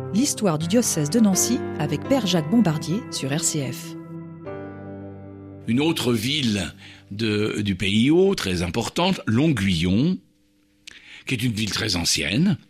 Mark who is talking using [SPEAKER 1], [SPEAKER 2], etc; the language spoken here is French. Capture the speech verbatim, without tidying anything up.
[SPEAKER 1] l'histoire du diocèse de Nancy avec Père Jacques Bombardier sur R C F.
[SPEAKER 2] Une autre ville de, du P I O, très importante, Longuyon, qui est une ville très ancienne,